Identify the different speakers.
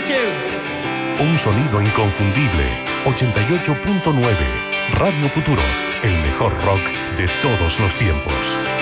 Speaker 1: Thank you.
Speaker 2: Un sonido inconfundible. 88.9. Radio Futuro. El mejor rock de todos los tiempos.